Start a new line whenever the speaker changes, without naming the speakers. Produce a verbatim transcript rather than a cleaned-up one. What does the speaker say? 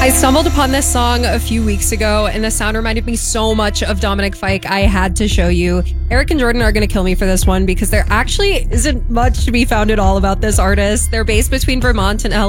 I stumbled upon this song a few weeks ago, and the sound reminded me so much of Dominic Fike. I had to show you. Eric and Jordan are going to kill me for this one because there actually isn't much to be found at all about this artist. They're based between Vermont and L A.